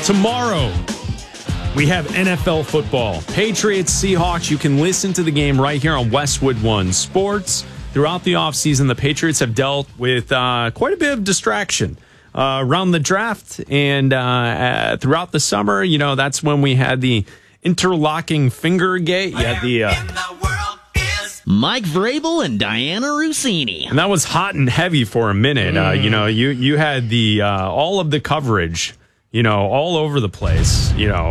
Tomorrow, we have NFL football. Patriots, Seahawks. You can listen to the game right here on Westwood One Sports. Throughout the offseason, the Patriots have dealt with quite a bit of distraction around the draft. And throughout the summer, that's when we had the interlocking finger gate. You had the Mike Vrabel and Diana Rossini. And that was hot and heavy for a minute. You had the all of the coverage, all over the place,